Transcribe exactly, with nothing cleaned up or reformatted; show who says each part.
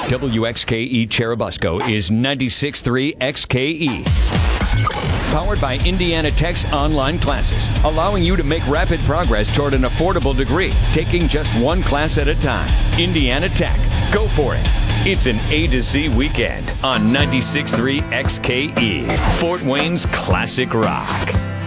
Speaker 1: W X K E Cherubusco is ninety-six point three X K E. Powered by Indiana Tech's online classes, allowing you to make rapid progress toward an affordable degree, taking just one class at a time. Indiana Tech. Go for it. It's an A to Z weekend on ninety-six point three X K E, Fort Wayne's classic rock.